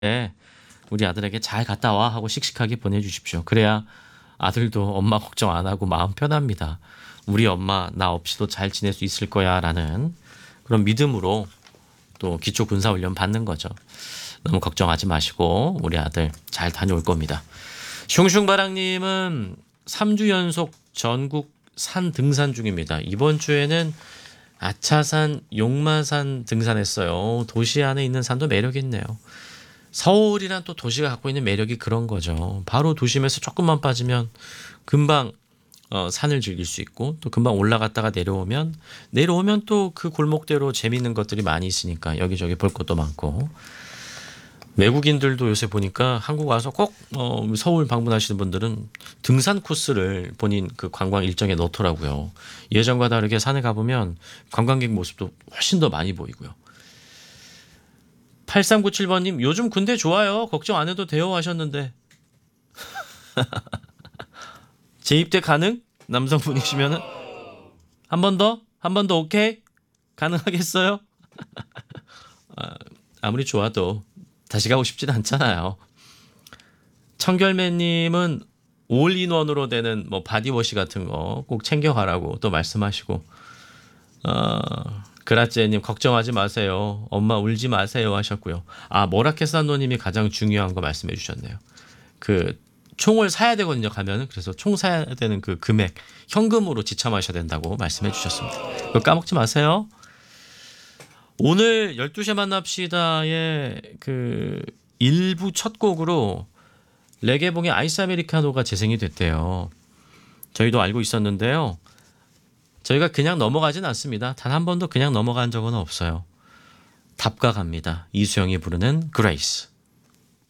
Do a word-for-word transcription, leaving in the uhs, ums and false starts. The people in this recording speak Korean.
우리 아들에게 잘 갔다 와 하고 씩씩하게 보내주십시오. 그래야 아들도 엄마 걱정 안 하고 마음 편합니다. 우리 엄마 나 없이도 잘 지낼 수 있을 거야 라는 그런 믿음으로 또 기초 군사훈련 받는 거죠. 너무 걱정하지 마시고 우리 아들 잘 다녀올 겁니다. 슝슝바랑님은 삼 주 연속 전국 산 등산 중입니다. 이번 주에는 아차산, 용마산 등산했어요. 도시 안에 있는 산도 매력 있네요. 서울이란 또 도시가 갖고 있는 매력이 그런 거죠. 바로 도심에서 조금만 빠지면 금방 어, 산을 즐길 수 있고 또 금방 올라갔다가 내려오면 내려오면 또 그 골목대로 재밌는 것들이 많이 있으니까 여기저기 볼 것도 많고 외국인들도 요새 보니까 한국 와서 꼭 어, 서울 방문하시는 분들은 등산 코스를 본인 그 관광 일정에 넣더라고요. 예전과 다르게 산에 가보면 관광객 모습도 훨씬 더 많이 보이고요. 팔삼구칠 번님 요즘 군대 좋아요. 걱정 안 해도 돼요 하셨는데 재입대 가능? 남성분이시면은 한 번 더? 한 번 더 오케이? 가능하겠어요? 아, 아무리 좋아도 다시 가고 싶진 않잖아요. 청결매님은 올인원으로 되는 뭐 바디워시 같은 거 꼭 챙겨가라고 또 말씀하시고 어, 그라찌님 걱정하지 마세요. 엄마 울지 마세요 하셨고요. 아 모라케산노님이 가장 중요한 거 말씀해 주셨네요. 그 총을 사야 되거든요 가면은. 그래서 총 사야 되는 그 금액 현금으로 지참하셔야 된다고 말씀해 주셨습니다. 그거 까먹지 마세요. 오늘 열두 시에 만납시다의 그 일부 첫 곡으로 레게봉의 아이스 아메리카노가 재생이 됐대요. 저희도 알고 있었는데요. 저희가 그냥 넘어가진 않습니다. 단 한 번도 그냥 넘어간 적은 없어요. 답가 갑니다. 이수영이 부르는 그레이스.